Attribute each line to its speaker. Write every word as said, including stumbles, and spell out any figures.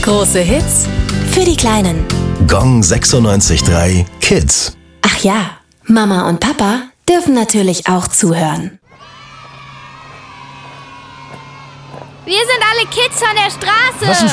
Speaker 1: Große Hits
Speaker 2: für die Kleinen.
Speaker 3: Gong sechsundneunzig Komma drei Kids.
Speaker 2: Ach ja, Mama und Papa dürfen natürlich auch zuhören.
Speaker 4: Wir sind alle Kids von der Straße.
Speaker 5: Was ist